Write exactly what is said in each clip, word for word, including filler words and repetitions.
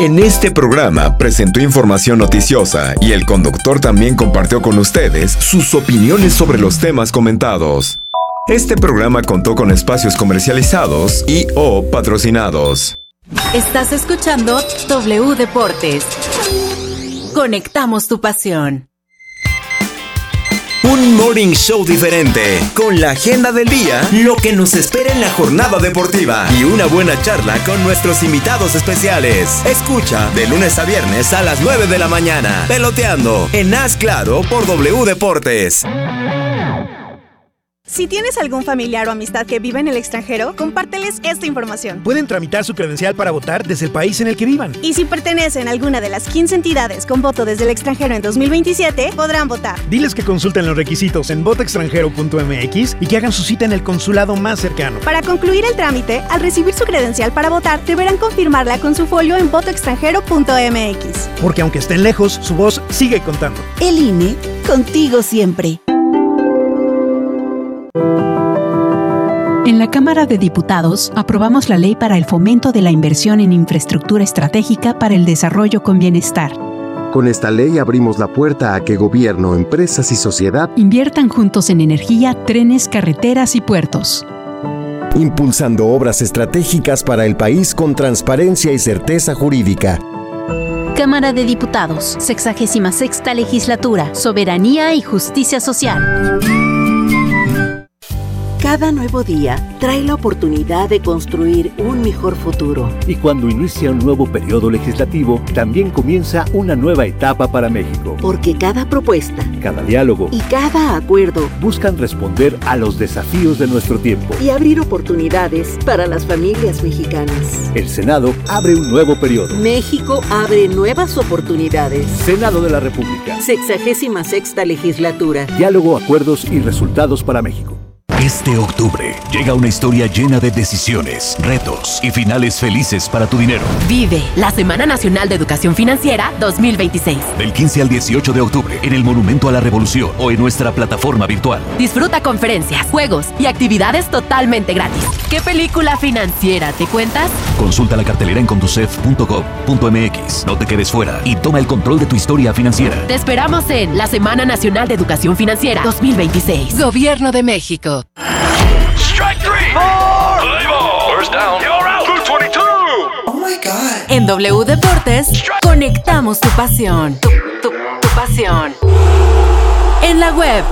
En este programa presentó información noticiosa y el conductor también compartió con ustedes sus opiniones sobre los temas comentados. Este programa contó con espacios comercializados y o patrocinados. Estás escuchando W Deportes. Conectamos tu pasión. Un morning show diferente, con la agenda del día, lo que nos espera en la jornada deportiva y una buena charla con nuestros invitados especiales. Escucha de lunes a viernes a las nueve de la mañana, Peloteando, en Haz Claro por W Deportes. Si tienes algún familiar o amistad que vive en el extranjero, compárteles esta información. Pueden tramitar su credencial para votar desde el país en el que vivan. Y si pertenecen a alguna de las quince entidades con voto desde el extranjero en dos mil veintisiete, podrán votar. Diles que consulten los requisitos en voto extranjero punto m x y que hagan su cita en el consulado más cercano. Para concluir el trámite, al recibir su credencial para votar, deberán confirmarla con su folio en voto extranjero punto m x. Porque aunque estén lejos, su voz sigue contando. El I N E, contigo siempre. En la Cámara de Diputados aprobamos la Ley para el Fomento de la Inversión en Infraestructura Estratégica para el Desarrollo con Bienestar. Con esta ley abrimos la puerta a que gobierno, empresas y sociedad inviertan juntos en energía, trenes, carreteras y puertos. Impulsando obras estratégicas para el país con transparencia y certeza jurídica. Cámara de Diputados, sexagésima sexta Legislatura, Soberanía y Justicia Social. Cada nuevo día trae la oportunidad de construir un mejor futuro. Y cuando inicia un nuevo periodo legislativo, también comienza una nueva etapa para México. Porque cada propuesta, cada diálogo y cada acuerdo buscan responder a los desafíos de nuestro tiempo y abrir oportunidades para las familias mexicanas. El Senado abre un nuevo periodo. México abre nuevas oportunidades. Senado de la República. Sexagésima sexta Legislatura. Diálogo, acuerdos y resultados para México. Este octubre llega una historia llena de decisiones, retos y finales felices para tu dinero. Vive la Semana Nacional de Educación Financiera dos mil veintiséis. Del quince al dieciocho de octubre en el Monumento a la Revolución o en nuestra plataforma virtual. Disfruta conferencias, juegos y actividades totalmente gratis. ¿Qué película financiera te cuentas? Consulta la cartelera en conducef punto gov punto m x. No te quedes fuera y toma el control de tu historia financiera. Te esperamos en la Semana Nacional de Educación Financiera dos mil veintiséis. Gobierno de México. Strike three. Four. Play ball. First down. You're out. two twenty-two. Oh my God. En W Deportes, conectamos tu pasión. Tu, tu, tu pasión. En la web.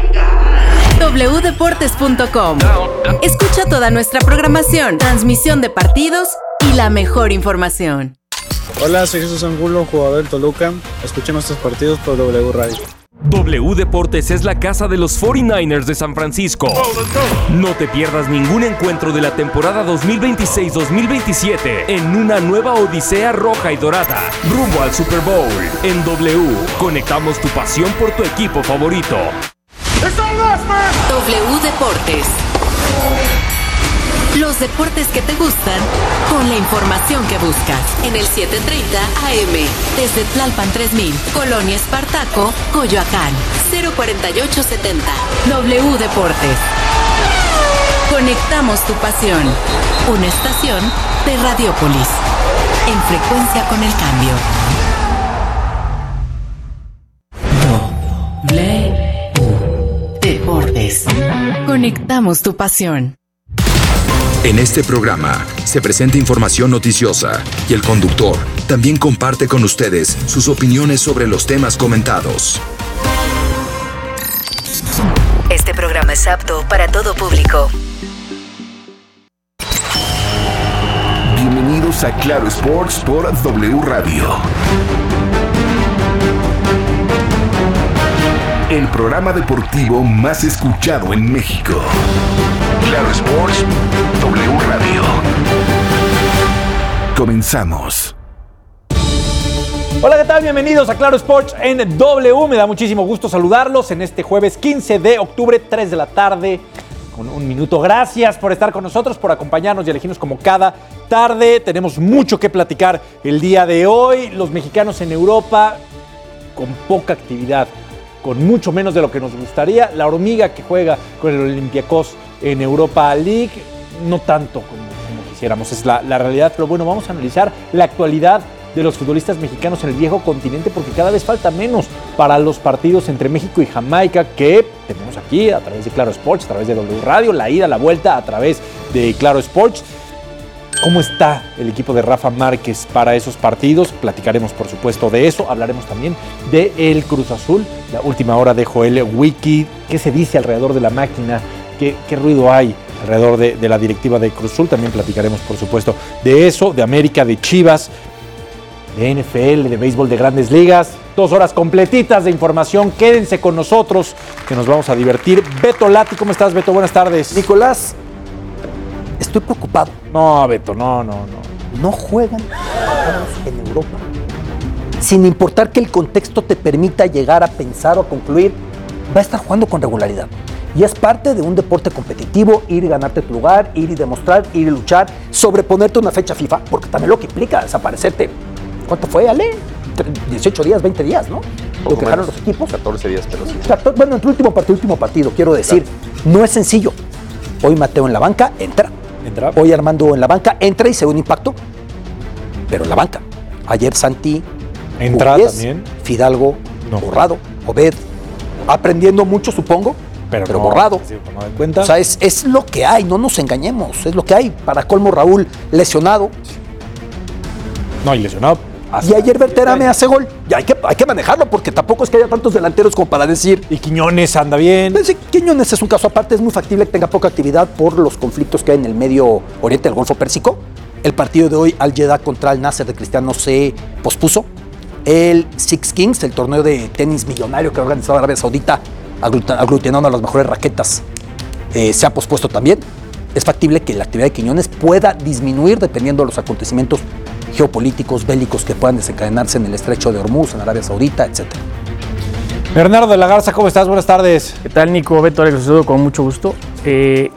w deportes punto com. Escucha toda nuestra programación, transmisión de partidos y la mejor información. Hola, soy Jesús Angulo, jugador del Toluca. Escucha nuestros partidos por W Radio. W Deportes es la casa de los cuarenta y nueve ers de San Francisco. No te pierdas ningún encuentro de la temporada dos mil veintiséis dos mil veintisiete en una nueva odisea roja y dorada, rumbo al Super Bowl. En W, conectamos tu pasión por tu equipo favorito. W Deportes. Los deportes que te gustan, con la información que buscas. En el setecientos treinta A M, desde Tlalpan tres mil, Colonia Espartaco, Coyoacán, cero cuarenta y ocho setenta. W Deportes. Conectamos tu pasión. Una estación de Radiópolis. En frecuencia con el cambio. W Deportes. Conectamos tu pasión. En este programa se presenta información noticiosa y el conductor también comparte con ustedes sus opiniones sobre los temas comentados. Este programa es apto para todo público. Bienvenidos a Claro Sports por W Radio. El programa deportivo más escuchado en México. Claro Sports, W Radio. Comenzamos. Hola, ¿qué tal? Bienvenidos a Claro Sports en W. Me da muchísimo gusto saludarlos en este jueves quince de octubre, tres de la tarde, con un minuto. Gracias por estar con nosotros, por acompañarnos y elegirnos como cada tarde. Tenemos mucho que platicar el día de hoy. Los mexicanos en Europa con poca actividad, con mucho menos de lo que nos gustaría. La hormiga que juega con el Olympiacos en Europa League, no tanto como, como quisiéramos, es la, la realidad. Pero bueno, vamos a analizar la actualidad de los futbolistas mexicanos en el viejo continente, porque cada vez falta menos para los partidos entre México y Jamaica, que tenemos aquí a través de Claro Sports, a través de W Radio, la ida, la vuelta a través de Claro Sports. ¿Cómo está el equipo de Rafa Márquez para esos partidos? Platicaremos, por supuesto, de eso. Hablaremos también de el Cruz Azul, la última hora de Joel Wiki. ¿Qué se dice alrededor de la máquina? ¿Qué, qué ruido hay alrededor de, de la directiva de Cruz Azul? También platicaremos, por supuesto, de eso, de América, de Chivas, de N F L, de béisbol de Grandes Ligas. Dos horas completitas de información. Quédense con nosotros, que nos vamos a divertir. Beto Lati, ¿cómo estás, Beto? Buenas tardes. Nicolás, estoy preocupado. No, Beto, no, no, no. No juegan en Europa. Sin importar que el contexto te permita llegar a pensar o a concluir, va a estar jugando con regularidad. Y es parte de un deporte competitivo, ir y ganarte tu lugar, ir y demostrar, ir y luchar, sobreponerte una fecha FIFA, porque también lo que implica desaparecerte. ¿Cuánto fue, Ale? dieciocho días, veinte días, ¿no? Lo que dejaron los equipos. catorce días, pero sí. Bueno, entre último partido, último partido, quiero decir, claro. No es sencillo. Hoy Mateo en la banca, entra. Entra. Hoy Armando en la banca, entra y se ve un impacto, pero en la banca. Ayer Santi, entra Urias, también. Fidalgo, no. Borrado, Obed, aprendiendo mucho, supongo, pero, pero no, borrado. Sí, no me cuenta. O sea, es, es lo que hay, no nos engañemos, es lo que hay. Para colmo, Raúl lesionado. No, y lesionado. Y ayer Berterame hace gol. Y hay que, hay que manejarlo, porque tampoco es que haya tantos delanteros como para decir. Y Quiñones anda bien. Pues sí, Quiñones es un caso aparte, es muy factible que tenga poca actividad por los conflictos que hay en el Medio Oriente del Golfo Pérsico. El partido de hoy, Al Jeddah contra el Nasser de Cristiano, se pospuso. El Six Kings, el torneo de tenis millonario que ha organizado Arabia Saudita, aglutinando a las mejores raquetas, eh, se ha pospuesto también. Es factible que la actividad de Quiñones pueda disminuir dependiendo de los acontecimientos geopolíticos, bélicos que puedan desencadenarse en el estrecho de Hormuz, en Arabia Saudita, etcétera. Bernardo de la Garza, ¿cómo estás? Buenas tardes. ¿Qué tal, Nico? Beto, Alex, los saludo con mucho gusto. Eh,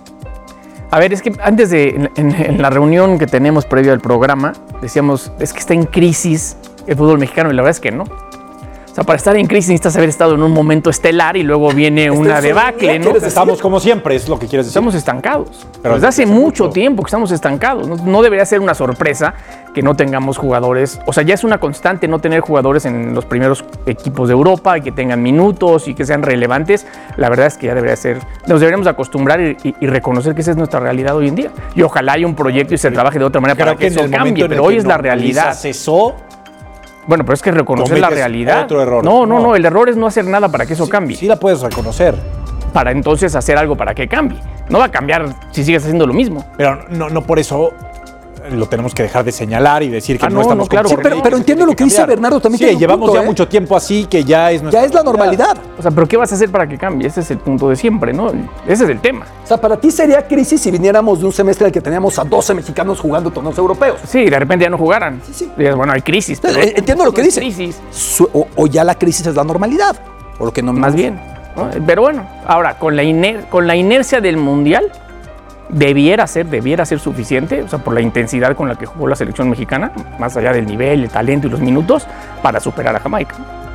a ver, es que antes de, en, en, en la reunión que tenemos previo al programa, decíamos, es que está en crisis el fútbol mexicano, y la verdad es que no. O sea, para estar en crisis necesitas haber estado en un momento estelar y luego viene una debacle, ¿no? Estamos como siempre, es lo que quieres decir. Estamos estancados. Pero desde hace mucho tiempo que estamos estancados. No, no debería ser una sorpresa que no tengamos jugadores. O sea, ya es una constante no tener jugadores en los primeros equipos de Europa y que tengan minutos y que sean relevantes. La verdad es que ya debería ser. Nos deberíamos acostumbrar y, y, y reconocer que esa es nuestra realidad hoy en día. Y ojalá haya un proyecto y se trabaje de otra manera. Creo para que, que eso cambie, pero hoy es la realidad. Cesó. Bueno, pero es que reconocer la realidad. Otro error. No, no, no, el error es no hacer nada para que eso sí, cambie. Sí la puedes reconocer. Para entonces hacer algo para que cambie. No va a cambiar si sigues haciendo lo mismo. Pero no, no por eso lo tenemos que dejar de señalar y decir que ah, no, no estamos no, claro, sí, pero, pero entiendo lo que, que dice Bernardo también. Sí, llevamos punto, ya ¿eh? mucho tiempo así que ya es nuestra Ya es la normalidad. O sea, pero ¿qué vas a hacer para que cambie? Ese es el punto de siempre, ¿no? Ese es el tema. O sea, para ti sería crisis si viniéramos de un semestre en el que teníamos a doce mexicanos jugando torneos europeos. Sí, de repente ya no jugaran. Sí, sí. Digas, bueno, hay crisis. Pero entiendo lo que dice. Crisis. O, o ya la crisis es la normalidad. O lo que no Más bien. ¿no? Pero bueno, ahora, con la, iner con la inercia del Mundial, debiera ser, debiera ser suficiente, o sea, por la intensidad con la que jugó la selección mexicana, más allá del nivel, el talento y los minutos, para superar a Jamaica.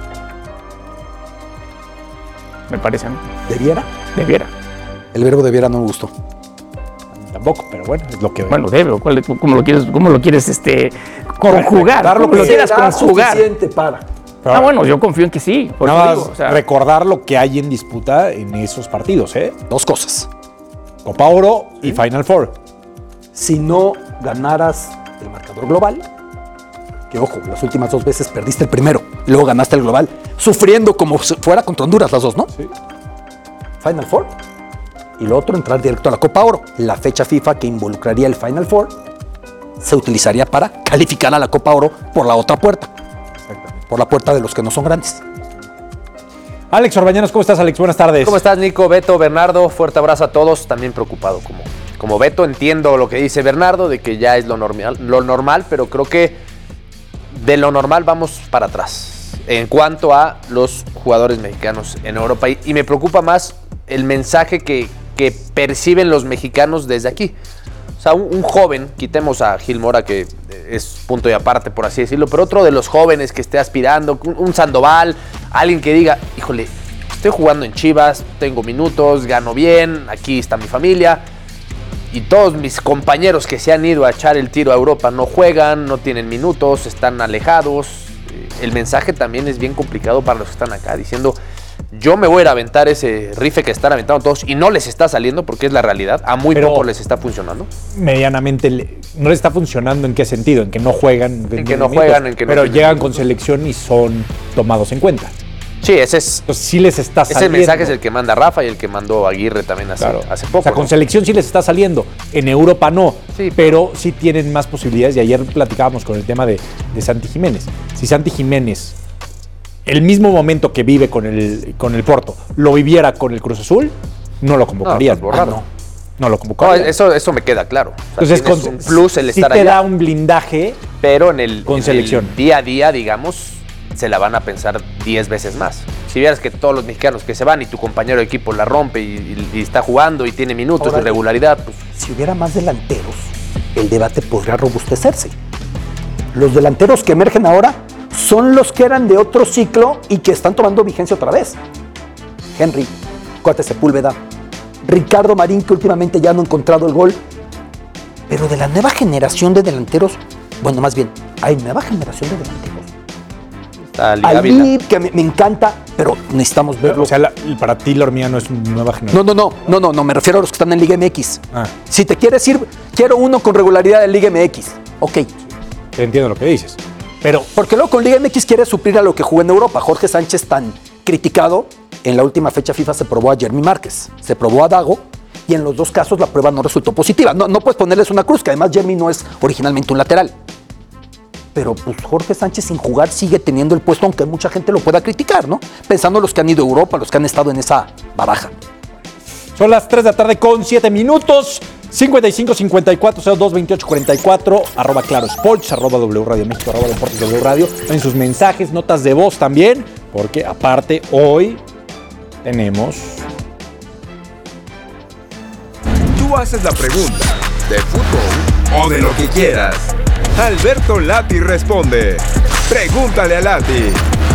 Me parece a mí. ¿Debiera? Debiera. El verbo debiera no me gustó. Tampoco, pero bueno, es lo que... Bueno, debe, ¿cómo lo quieres, cómo lo quieres este, conjugar? ¿Cómo lo quieras conjugar? Suficiente para... Ah, bueno, yo confío en que sí. Por nada más digo, o sea, recordar lo que hay en disputa en esos partidos, ¿eh? Dos cosas. Copa Oro y ¿sí? Final Four. Si no ganaras el marcador global, que ojo, las últimas dos veces perdiste el primero, luego ganaste el global, sufriendo como si fuera contra Honduras las dos, ¿no? Sí. Final Four. Y lo otro, entrar directo a la Copa Oro. La fecha FIFA que involucraría el Final Four se utilizaría para calificar a la Copa Oro por la otra puerta. Exactamente. Por la puerta de los que no son grandes. Alex Orbañanos, ¿cómo estás, Alex? Buenas tardes. ¿Cómo estás, Nico, Beto, Bernardo? Fuerte abrazo a todos. También preocupado como, como Beto. Entiendo lo que dice Bernardo, de que ya es lo normal, lo normal, pero creo que de lo normal vamos para atrás en cuanto a los jugadores mexicanos en Europa. Y, y me preocupa más el mensaje que, que perciben los mexicanos desde aquí. O sea, un, un joven, quitemos a Gil Mora, que es punto y aparte, por así decirlo, pero otro de los jóvenes que esté aspirando, un, un Sandoval, alguien que diga, híjole, estoy jugando en Chivas, tengo minutos, gano bien, aquí está mi familia, y todos mis compañeros que se han ido a echar el tiro a Europa no juegan, no tienen minutos, están alejados. El mensaje también es bien complicado para los que están acá, diciendo, yo me voy a ir a aventar ese rife que están aventando todos y no les está saliendo porque es la realidad, a muy Pero poco les está funcionando. Medianamente, le- no les está funcionando, ¿en qué sentido? En que no juegan. En que no juegan, en que no Pero tienen llegan minutos. con selección y son tomados en cuenta. Sí, ese es. Entonces, sí les está Ese saliendo. mensaje es el que manda Rafa y el que mandó Aguirre también hace, Claro. hace poco. O sea, con ¿no? selección sí les está saliendo. En Europa no. Pero sí tienen más posibilidades. Y ayer platicábamos con el tema de, de Santi Jiménez. Si Santi Jiménez, el mismo momento que vive con el, con el Porto, lo viviera con el Cruz Azul, no lo convocarías. No, pues, borrado. Ah, no. No lo No, convocarías. eso, eso me queda claro. O sea, Entonces, tienes con- un plus el sí estar te allá. da un blindaje, pero en el, con en selección. el día a día, digamos, se la van a pensar diez veces más. Si vieras que todos los mexicanos que se van y tu compañero de equipo la rompe y, y- y está jugando y tiene minutos Ahora, de regularidad, pues Si hubiera más delanteros, el debate podría robustecerse. Los delanteros que emergen ahora son los que eran de otro ciclo y que están tomando vigencia otra vez. Henry, Cuate Sepúlveda, Ricardo Marín, que últimamente ya no ha encontrado el gol. Pero de la nueva generación de delanteros, bueno, más bien, hay nueva generación de delanteros. está Ali Ali, Ávila. que me, me encanta, pero necesitamos verlo. O sea, la- para ti la hormiga no es una nueva generación. No, no, no, no, no, no, me refiero a los que están en Liga M X. Ah. Si te quieres ir, quiero uno con regularidad en Liga M X. Ok. Te entiendo lo que dices. Pero Porque luego con Liga M X quiere suplir a lo que jugó en Europa. Jorge Sánchez, tan criticado, en la última fecha FIFA se probó a Jeremy Márquez, se probó a Dago, y en los dos casos la prueba no resultó positiva. No, no puedes ponerles una cruz, que además Jeremy no es originalmente un lateral. Pero pues Jorge Sánchez sin jugar sigue teniendo el puesto, aunque mucha gente lo pueda criticar, ¿no? Pensando en los que han ido a Europa, los que han estado en esa baraja. son las tres de la tarde con siete minutos. cincuenta y cinco cincuenta y cuatro cero dos veintiocho cuarenta y cuatro, arroba Claro Sports, arroba W Radio México, arroba Deportes W Radio. En sus mensajes, notas de voz también, porque aparte hoy tenemos. Tú haces la pregunta de fútbol o de lo que quieras. Alberto Lati responde. Pregúntale a Lati.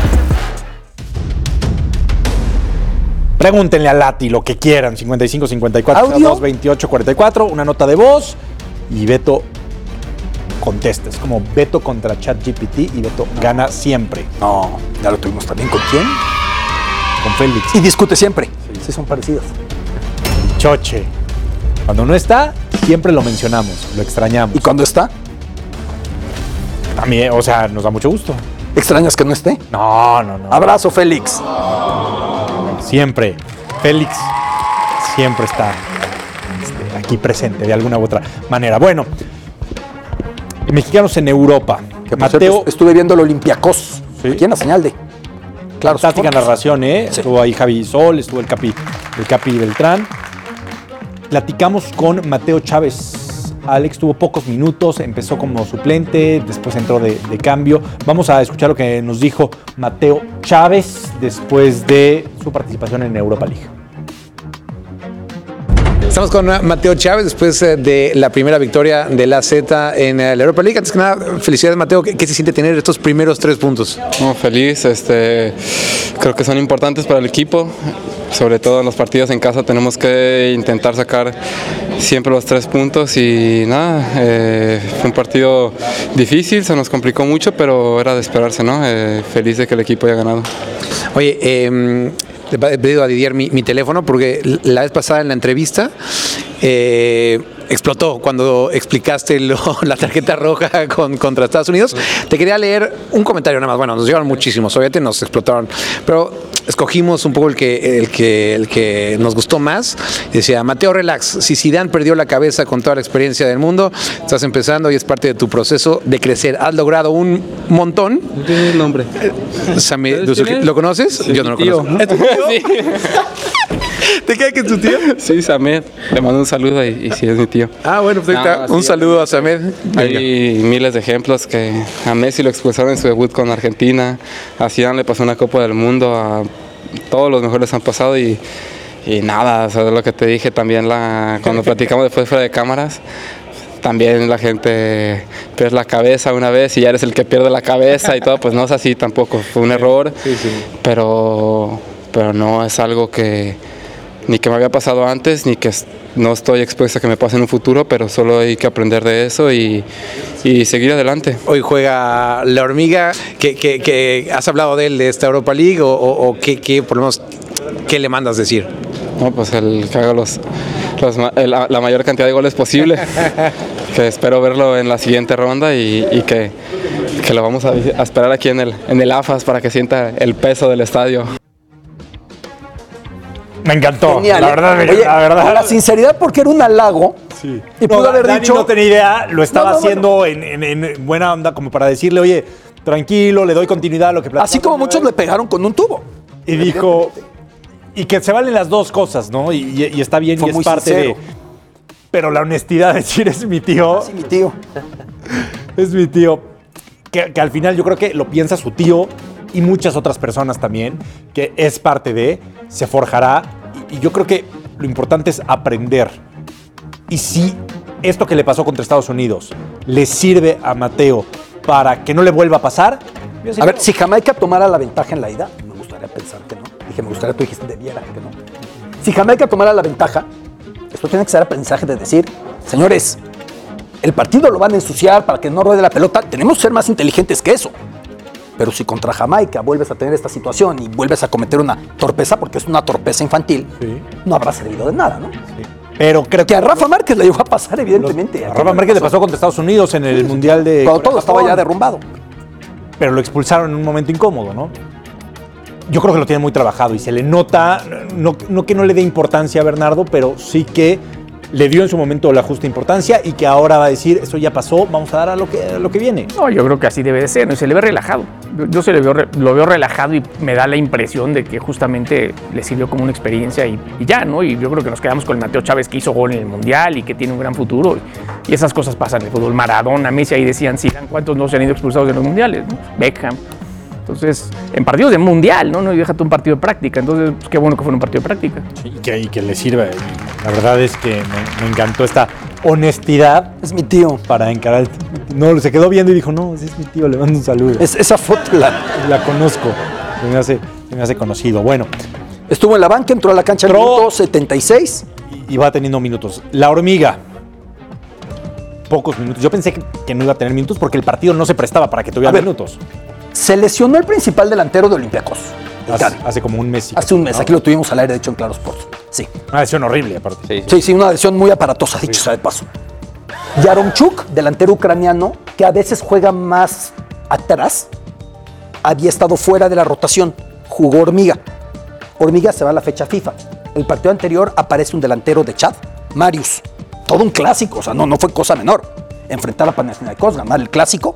Pregúntenle a Lati lo que quieran, cincuenta y cinco cincuenta y cuatro cero ¿Audio? dos veintiocho cuarenta y cuatro, una nota de voz y Beto contesta. Es como Beto contra ChatGPT y Beto gana siempre. No, ya lo tuvimos también. ¿Con quién? Con Félix. Y discute siempre. Sí, son parecidos. Choche. Cuando no está, siempre lo mencionamos, lo extrañamos. ¿Y cuando está? También, o sea, nos da mucho gusto. ¿Extrañas que no esté? No, no, no. Abrazo, Félix. Siempre. Félix siempre está este, aquí presente de alguna u otra manera. Bueno, mexicanos en Europa. Que por Mateo, cierto, estuve viendo el Olympiacos. Sí. Aquí en la señal de Claro fantástica Sports. narración, ¿eh? Sí. Estuvo ahí Javi Sol, estuvo el Capi, el Capi Beltrán. Platicamos con Mateo Chávez. Alex tuvo pocos minutos, empezó como suplente, después entró de, de cambio. Vamos a escuchar lo que nos dijo Mateo Chávez después de su participación en Europa League. Estamos con Mateo Chávez después de la primera victoria del A Z en la Europa League. Antes que nada, felicidades Mateo. ¿Qué, qué se siente tener estos primeros tres puntos? No, feliz, este, creo que son importantes para el equipo, sobre todo en los partidos en casa tenemos que intentar sacar siempre los tres puntos y nada, eh, fue un partido difícil, se nos complicó mucho, pero era de esperarse, ¿no? Eh, feliz de que el equipo haya ganado. Oye, eh, le he pedido a Didier mi, mi teléfono porque la vez pasada en la entrevista eh, explotó cuando explicaste lo- la tarjeta roja con, contra Estados Unidos. Te quería leer un comentario nada más. Bueno, nos llegaron muchísimos, obviamente nos explotaron, pero escogimos un poco el que, el que, el que nos gustó más. Decía, Mateo, relax, si Zidane perdió la cabeza con toda la experiencia del mundo, estás empezando y es parte de tu proceso de crecer. Has logrado un montón. No tiene el nombre. Samir, ¿Sabes quién es? ¿lo conoces? Sí, Yo no lo mi tío. conozco. ¿Es tu tío? ¿Te queda que es tu tío? Sí, Samed, le mando un saludo y, y sí es mi tío. Ah, bueno, pues ahí está. No, Un sí, saludo a Samed. Hay miles de ejemplos que a Messi lo expulsaron en su debut con Argentina, a Zidane le pasó una Copa del Mundo, a todos los mejores han pasado y, y nada, o sea, de lo que te dije también la, cuando platicamos después fuera de cámaras, también la gente pierde la cabeza una vez y ya eres el que pierde la cabeza y todo, pues no es así tampoco, fue un error, Sí, sí. pero, pero no es algo que... ni que me había pasado antes, ni que no estoy expuesto a que me pase en un futuro, pero solo hay que aprender de eso y, y seguir adelante. Hoy juega la Hormiga, ¿qué, qué, qué has hablado de él, de esta Europa League, o, o, o qué, qué, por lo menos, qué le mandas decir? No, pues el que haga los, los, la, la mayor cantidad de goles posible, que espero verlo en la siguiente ronda y, y que, que lo vamos a, a esperar aquí en el, en el A F A S para que sienta el peso del estadio. Me encantó, Genial, la ¿eh? verdad, Oye, la verdad. La sinceridad porque era un halago. Sí. Y pudo no, haber Dani dicho... no tenía idea, lo estaba No, no, haciendo bueno. en, en, en buena onda como para decirle, oye, tranquilo, le doy continuidad a lo que platicamos. Así como muchos le pegaron con un tubo. Y dijo, y que se valen las dos cosas, ¿no? Y, y, y está bien Fue y es muy parte sincero. de... Pero la honestidad de decir, es mi tío. Sí, mi tío. Es mi tío. Que, que al final yo creo que lo piensa su tío y muchas otras personas también, que es parte de, se forjará. Y, y yo creo que lo importante es aprender. Y si esto que le pasó contra Estados Unidos le sirve a Mateo para que no le vuelva a pasar. A ver, si Jamaica tomara la ventaja en la ida, me gustaría pensar que no. Dije, me gustaría, tú dijiste, debiera que no. Si Jamaica tomara la ventaja, esto tiene que ser aprendizaje de decir, señores, el partido lo van a ensuciar para que no ruede la pelota. Tenemos que ser más inteligentes que eso. Pero si contra Jamaica vuelves a tener esta situación y vuelves a cometer una torpeza, porque es una torpeza infantil, sí, no habrá servido de nada, ¿no? Sí. Pero creo que a Rafa Márquez le llegó a pasar, evidentemente. A Rafa Márquez le pasó contra Estados Unidos en el sí, Mundial de... Cuando todo estaba ya derrumbado. Pero lo expulsaron en un momento incómodo, ¿no? Yo creo que lo tiene muy trabajado y se le nota, no, no que no le dé importancia a Bernardo, pero sí que le dio en su momento la justa importancia y que ahora va a decir, esto ya pasó, vamos a dar a lo que, a lo que viene. No, yo creo que así debe de ser, ¿no? Se le ve relajado. Yo, yo se le veo, lo veo relajado y me da la impresión de que justamente le sirvió como una experiencia y, y ya, ¿no? Y yo creo que nos quedamos con el Mateo Chávez que hizo gol en el Mundial y que tiene un gran futuro. Y, y esas cosas pasan en el fútbol. Maradona, Messi, ahí decían, sí, ¿cuántos no se han ido expulsados de los Mundiales? ¿No? Beckham. Entonces, en partidos de mundial, ¿no? No, y déjate un partido de práctica. Entonces, pues, qué bueno que fue un partido de práctica. Sí, y, que, y que le sirva. Y la verdad es que me, me encantó esta honestidad. Es mi tío. Para encarar. No, se quedó viendo y dijo, no, ese es mi tío, le mando un saludo. Es, esa foto la, la conozco. Se me, hace, se me hace conocido. Bueno. Estuvo en la banca, entró a la cancha en el minuto setenta y seis. Y, y va teniendo minutos. La Hormiga. Pocos minutos. Yo pensé que, que no iba a tener minutos porque el partido no se prestaba para que tuviera minutos. Se lesionó el principal delantero de Olympiacos. Hace, hace como un mes. Hace un mes. ¿No? Aquí lo tuvimos al aire, de hecho, en Claro Sports. Sí. Una lesión horrible, aparte. Sí, sí, sí una lesión muy aparatosa, dicho sea de paso. Yaromchuk, delantero ucraniano, que a veces juega más atrás, había estado fuera de la rotación. Jugó Hormiga. Hormiga se va a la fecha FIFA. El partido anterior aparece un delantero de Chad, Marius. Todo un clásico, o sea, no, no fue cosa menor. Enfrentar a Panathinaikos, ganar el clásico.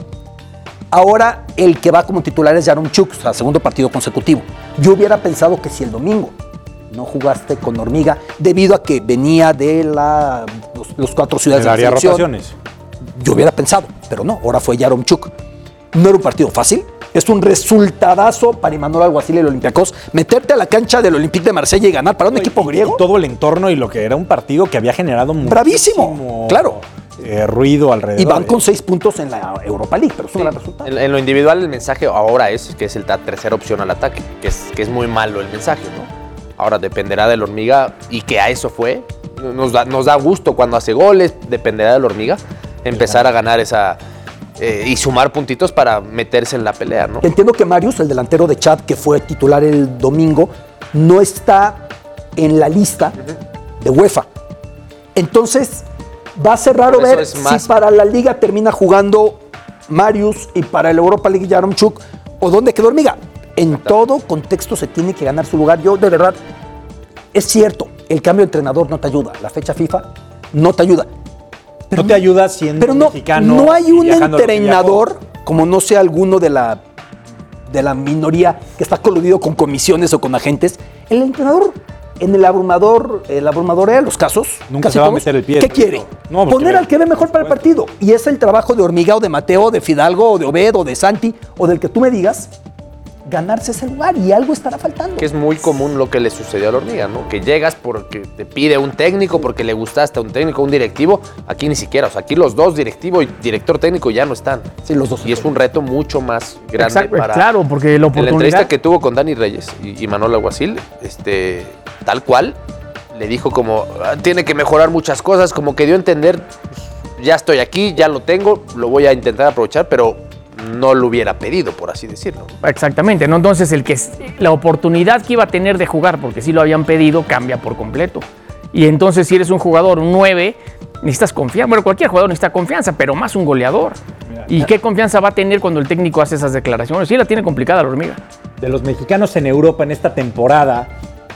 Ahora el que va como titular es Yaromchuk, o sea, segundo partido consecutivo. Yo hubiera pensado que si el domingo no jugaste con Hormiga, debido a que venía de la, los, los cuatro ciudades de la selección, rotaciones. Yo hubiera pensado, pero no, ahora fue Yaromchuk. No era un partido fácil, es un resultadazo para Imanol Alguacil y el Olympiacos. Meterte a la cancha del Olympique de Marsella y ganar para un y, equipo y, griego. Y todo el entorno y lo que era un partido que había generado muchísimo... Bravísimo, claro. Eh, ruido alrededor. Y van con seis puntos en la Europa League, pero es un sí. gran resultado. En, en lo individual el mensaje ahora es que es el, la tercera opción al ataque, que es, que es muy malo el mensaje, ¿no? Ahora dependerá de la Hormiga y que a eso fue. Nos da, nos da gusto cuando hace goles, dependerá de la Hormiga empezar a ganar esa eh, y sumar puntitos para meterse en la pelea, ¿no? Entiendo que Marius, el delantero de Chad, que fue titular el domingo, no está en la lista uh-huh. de UEFA. Entonces... va a ser raro ver es más... si para la Liga termina jugando Marius y para el Europa League Yaromchuk o dónde quedó Hormiga. En todo contexto se tiene que ganar su lugar. Yo, de verdad, es cierto, el cambio de entrenador no te ayuda. La fecha FIFA no te ayuda. Pero no te ayuda siendo pero no, mexicano. No hay un entrenador, como no sea alguno de la, de la minoría que está coludido con comisiones o con agentes. El entrenador... En el abrumador, el abrumador de los casos, nunca se va todos, a meter el pie. ¿Qué quiere? No, poner al que ve mejor para el partido. Y es el trabajo de Hormiga o de Mateo, de Fidalgo, o de Obed, o de Santi, o del que tú me digas, ganarse ese lugar y algo estará faltando. Que es muy común lo que le sucedió a la Hormiga, ¿no? Que llegas porque te pide un técnico, porque le gustaste a un técnico, un directivo. Aquí ni siquiera, o sea, aquí los dos, directivo y director técnico, ya no están. Sí, los dos. Y es un reto mucho más grande. Exacto, para... Claro, porque la oportunidad... En la entrevista que tuvo con Dani Reyes y, y Manuel Alguacil, este, tal cual, le dijo como, tiene que mejorar muchas cosas, como que dio a entender, ya estoy aquí, ya lo tengo, lo voy a intentar aprovechar, pero no lo hubiera pedido, por así decirlo. Exactamente, ¿no? Entonces el que la oportunidad que iba a tener de jugar, porque sí lo habían pedido, cambia por completo. Y entonces si eres un jugador, un nueve, necesitas confianza. Bueno, cualquier jugador necesita confianza, pero más un goleador. Mira, ¿y qué confianza va a tener cuando el técnico hace esas declaraciones? Sí la tiene complicada la hormiga. De los mexicanos en Europa en esta temporada,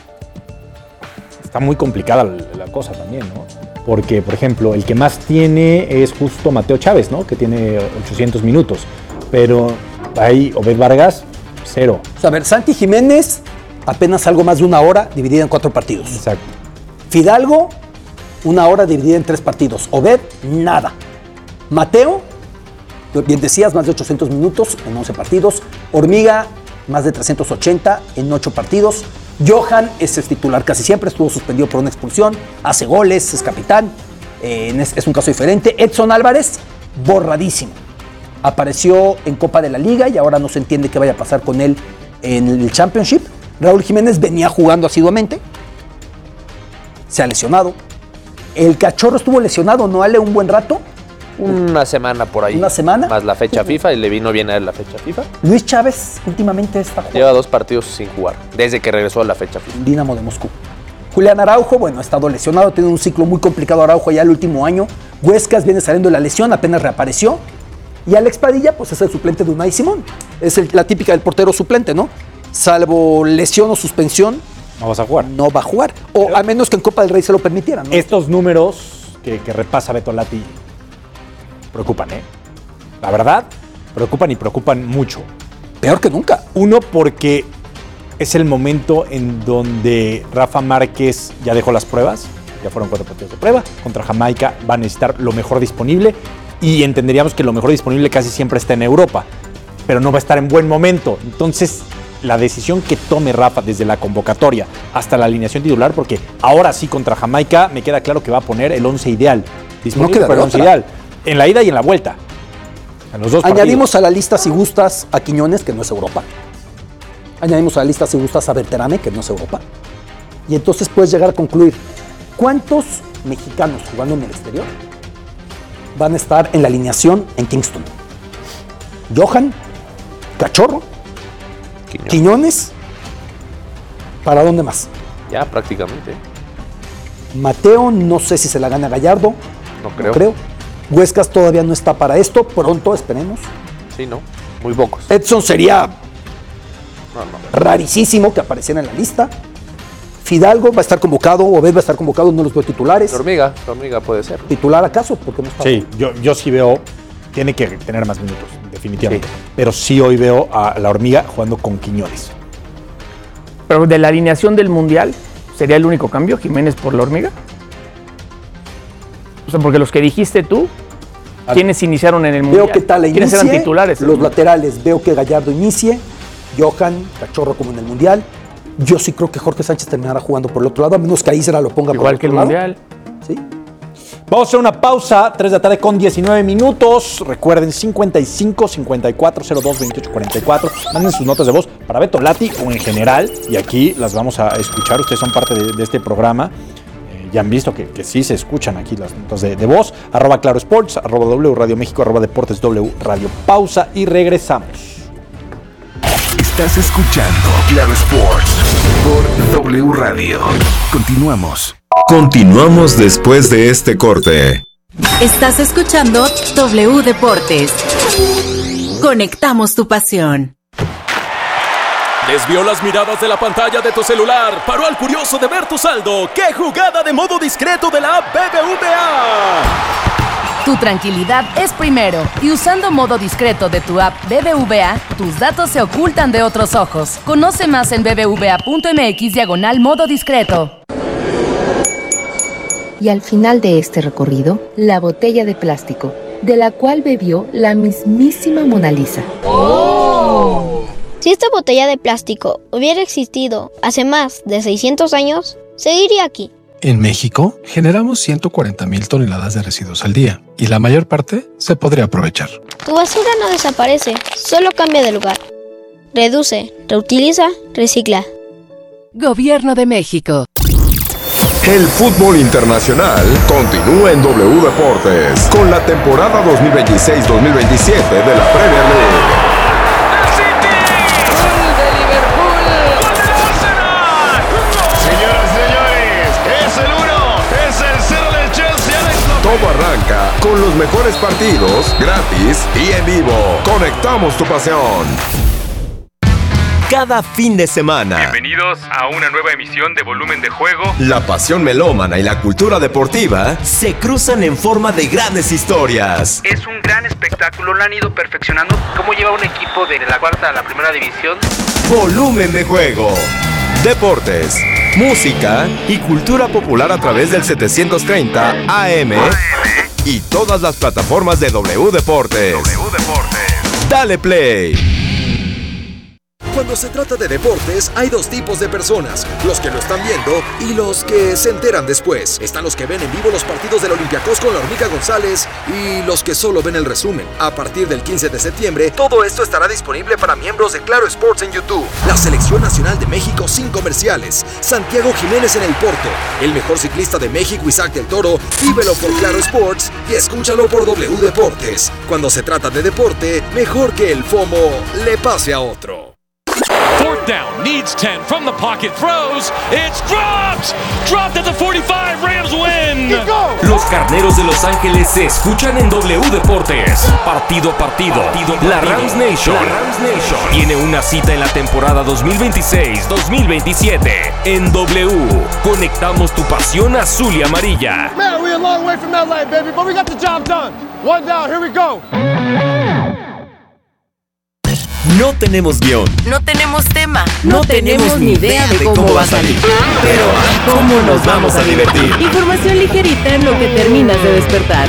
está muy complicada la, la cosa también, ¿no? Porque, por ejemplo, el que más tiene es justo Mateo Chávez, ¿no? Que tiene ochocientos minutos. Pero ahí Obed Vargas, cero. O sea, a ver, Santi Jiménez, apenas algo más de una hora dividida en cuatro partidos. Exacto. Fidalgo, una hora dividida en tres partidos. Obed, nada. Mateo, bien decías, más de ochocientos minutos en once partidos. Hormiga, más de trescientos ochenta en ocho partidos. Johan es el titular casi siempre, estuvo suspendido por una expulsión, hace goles, es capitán, eh, es, es un caso diferente. Edson Álvarez, borradísimo. Apareció en Copa de la Liga y ahora no se entiende qué vaya a pasar con él en el Championship. Raúl Jiménez venía jugando asiduamente, se ha lesionado. El Cachorro estuvo lesionado, ¿no, Ale, un buen rato? Una semana por ahí. ¿Una semana? Más la fecha FIFA, y le vino bien a él la fecha FIFA. Luis Chávez últimamente está jugando. Lleva dos partidos sin jugar, desde que regresó a la fecha FIFA. Dinamo de Moscú. Julián Araujo, bueno, ha estado lesionado, tiene un ciclo muy complicado Araujo ya el último año. Huescas viene saliendo de la lesión, apenas reapareció. Y Alex Padilla, pues es el suplente de Unai Simón. Es el, la típica del portero suplente, ¿no? Salvo lesión o suspensión. No vas a jugar. No va a jugar. O Pero, a menos que en Copa del Rey se lo permitieran, ¿no? Estos números que, que repasa Beto Lati preocupan, ¿eh? La verdad, preocupan y preocupan mucho. Peor que nunca. Uno, porque es el momento en donde Rafa Márquez ya dejó las pruebas. Ya fueron cuatro partidos de prueba. Contra Jamaica va a necesitar lo mejor disponible. Y entenderíamos que lo mejor disponible casi siempre está en Europa. Pero no va a estar en buen momento. Entonces, la decisión que tome Rafa desde la convocatoria hasta la alineación titular, porque ahora sí contra Jamaica me queda claro que va a poner el once ideal. Disponible no para el once ideal. En la ida y en la vuelta. En los dos Añadimos partidos. a la lista, si gustas, a Quiñones, que no es Europa. Añadimos a la lista, si gustas, a Berterame, que no es Europa. Y entonces puedes llegar a concluir, ¿cuántos mexicanos jugando en el exterior van a estar en la alineación en Kingston? Johan, Cachorro, Quiñones. Quiñones. ¿Para dónde más? Ya, prácticamente. Mateo, no sé si se la gana Gallardo. No creo. No creo. Huescas todavía no está para esto. Pronto, esperemos. Sí, no. Muy pocos. Edson sería no, no. rarísimo que apareciera en la lista. Fidalgo va a estar convocado. Obed va a estar convocado. No los veo titulares. La hormiga. La hormiga puede ser. ¿Titular acaso? Porque no está. Sí, yo, yo sí veo. Tiene que tener más minutos, definitivamente. Sí. Pero sí hoy veo a la hormiga jugando con Quiñones. Pero de la alineación del Mundial, ¿sería el único cambio, Jiménez por la hormiga? O sea, porque los que dijiste tú, ¿quiénes iniciaron en el Mundial? Veo que Tala ¿Quiénes inicie, eran titulares? Los laterales, veo que Gallardo inicie, Johan, Cachorro como en el Mundial. Yo sí creo que Jorge Sánchez terminará jugando por el otro lado, a menos que Isra lo ponga igual por que el otro Mundial. Lado. Sí. Vamos a hacer una pausa, tres de la tarde con diecinueve minutos. Recuerden, cincuenta y cinco, cincuenta y cuatro, cero dos, veintiocho, cuarenta y cuatro. Manden sus notas de voz para Beto Lati o en general. Y aquí las vamos a escuchar. Ustedes son parte de, de este programa. Eh, ya han visto que, que sí se escuchan aquí las notas de, de voz. Arroba Claro Sports, arroba W Radio México, arroba Deportes W Radio. Pausa y regresamos. Estás escuchando Claro Sports por W Radio. Continuamos. Continuamos después de este corte. Estás escuchando W Deportes. Conectamos tu pasión. Desvió las miradas de la pantalla de tu celular. Paró al curioso de ver tu saldo. ¡Qué jugada de modo discreto de la app B B V A! Tu tranquilidad es primero. Y usando modo discreto de tu app B B V A, tus datos se ocultan de otros ojos. Conoce más en bbva.mx diagonal modo discreto. Y al final de este recorrido, la botella de plástico, de la cual bebió la mismísima Mona Lisa. ¡Oh! Si esta botella de plástico hubiera existido hace más de seiscientos años, seguiría aquí. En México, generamos ciento cuarenta mil toneladas de residuos al día, y la mayor parte se podría aprovechar. Tu basura no desaparece, solo cambia de lugar. Reduce, reutiliza, recicla. Gobierno de México. El fútbol internacional continúa en W Deportes con la temporada dos mil veintiséis dos mil veintisiete de la Premier League. Todo arranca con los mejores partidos, gratis y en vivo. Conectamos tu pasión. Cada fin de semana. Bienvenidos a una nueva emisión de Volumen de Juego. La pasión melómana y la cultura deportiva se cruzan en forma de grandes historias. Es un gran espectáculo, lo han ido perfeccionando. ¿Cómo lleva un equipo de la cuarta a la primera división? Volumen de Juego. Deportes, música y cultura popular a través del setecientos treinta A M y todas las plataformas de W Deportes. W Deportes. Dale play. Cuando se trata de deportes, hay dos tipos de personas, los que lo están viendo y los que se enteran después. Están los que ven en vivo los partidos del Olympiacos con la Hormiga González y los que solo ven el resumen. A partir del quince de septiembre, todo esto estará disponible para miembros de Claro Sports en YouTube. La Selección Nacional de México sin comerciales. Santiago Jiménez en el Porto. El mejor ciclista de México, Isaac del Toro. Vívelo por Claro Sports y escúchalo por W Deportes. Cuando se trata de deporte, mejor que el FOMO le pase a otro. Fourth down, needs ten, from the pocket, throws, it's dropped! Dropped at the forty-five, Rams win! Los Carneros de Los Ángeles se escuchan en W Deportes. Partido a partido, partido, partido. La Rams Nation, la Rams Nation tiene una cita en la temporada dos mil veintiséis dos mil veintisiete. En W, conectamos tu pasión azul y amarilla. Man, we're a long way from L A, baby, but we got the job done. One down, here we go. No tenemos guión. No tenemos tema. No, no tenemos, tenemos ni idea de cómo, cómo va a salir. Pero ¿cómo nos vamos a divertir? Información ligerita en lo que terminas de despertar.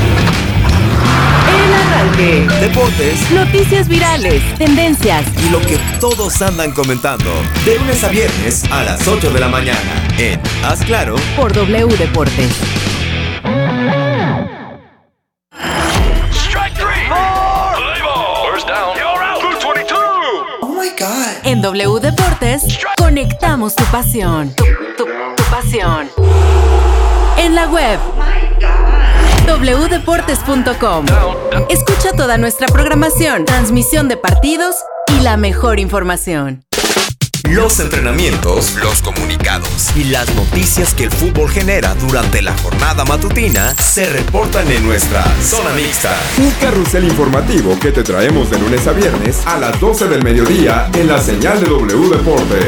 El arranque. Deportes. Noticias virales. Tendencias. Y lo que todos andan comentando. De lunes a viernes a las ocho de la mañana. En Haz Claro. Por W Deportes. En W Deportes, conectamos tu pasión. Tu, tu, tu pasión. En la web, w deportes punto com. Escucha toda nuestra programación, transmisión de partidos y la mejor información. Los entrenamientos, los comunicados y las noticias que el fútbol genera durante la jornada matutina se reportan en nuestra Zona Mixta. Un carrusel informativo que te traemos de lunes a viernes a las doce del mediodía en la señal de W Deportes.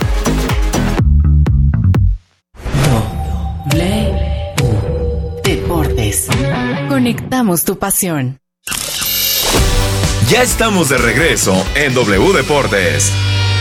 W Deportes. Conectamos tu pasión. Ya estamos de regreso en W Deportes.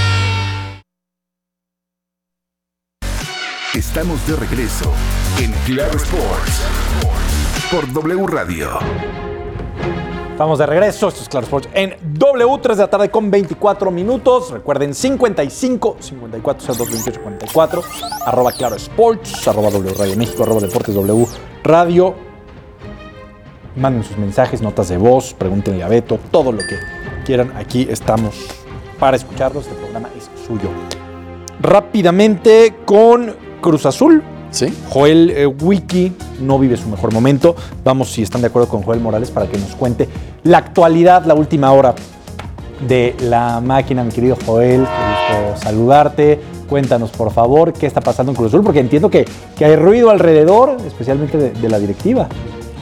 Estamos de regreso en Claro Sports por W Radio. Estamos de regreso, esto es Claro Sports en W, tres de la tarde con veinticuatro minutos. Recuerden, cincuenta y cinco, cincuenta y cuatro, cero dos, veintiocho, cuarenta y cuatro, arroba Claro Sports, arroba W Radio México, arroba Deportes W Radio. Manden sus mensajes, notas de voz, pregúntenle a Beto, todo lo que quieran. Aquí estamos para escucharlos, este programa es suyo. Rápidamente con Cruz Azul. Sí. Joel eh, Wiki no vive su mejor momento. Vamos, si están de acuerdo con Joel Morales, para que nos cuente la actualidad, la última hora de la máquina. Mi querido Joel, qué gusto saludarte. Cuéntanos, por favor, qué está pasando en Cruz Azul, porque entiendo que, que hay ruido alrededor, especialmente de, de la directiva.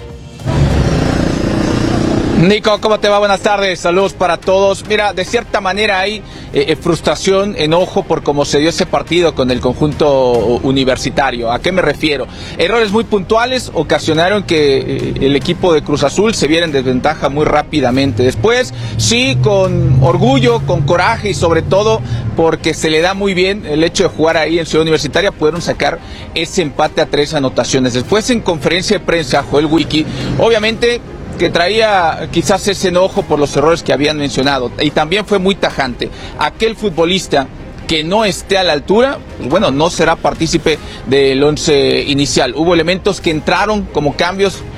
Nico, ¿cómo te va? Buenas tardes, saludos para todos. Mira, de cierta manera hay eh, frustración, enojo por cómo se dio ese partido con el conjunto universitario. ¿A qué me refiero? Errores muy puntuales ocasionaron que eh, el equipo de Cruz Azul se viera en desventaja muy rápidamente. Después, sí, con orgullo, con coraje y sobre todo porque se le da muy bien el hecho de jugar ahí en Ciudad Universitaria, pudieron sacar ese empate a tres anotaciones. Después, en conferencia de prensa, Joel Wiki, obviamente que traía quizás ese enojo por los errores que habían mencionado, y también fue muy tajante. Aquel futbolista que no esté a la altura, pues bueno, no será partícipe del once inicial. Hubo elementos que entraron como cambios